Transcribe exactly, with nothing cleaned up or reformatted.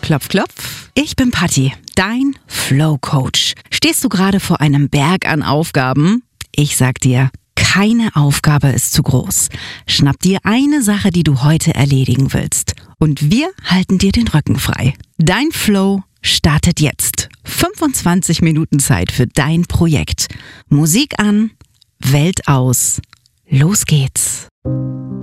Klopf, klopf. Ich bin Patti, dein Flow Coach. Stehst du gerade vor einem Berg an Aufgaben? Ich sag dir, keine Aufgabe ist zu groß. Schnapp dir eine Sache, die du heute erledigen willst. Und wir halten dir den Rücken frei. Dein Flow startet jetzt. fünfundzwanzig Minuten Zeit für dein Projekt. Musik an, Welt aus. Los geht's.